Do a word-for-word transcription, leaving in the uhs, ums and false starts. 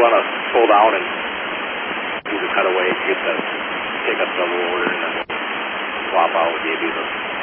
want to pull down and do the cutaway, get the take up double order, and then we'll swap out with the abuser.